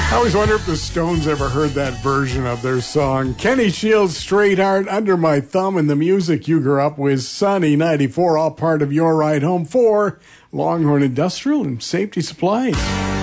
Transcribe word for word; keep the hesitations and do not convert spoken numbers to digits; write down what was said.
I always wonder if the Stones ever heard that version of their song. Kenny Shields, Straight Heart, Under My Thumb, and the music you grew up with. Sunny ninety-four, all part of your ride home for Longhorn Industrial and Safety Supplies.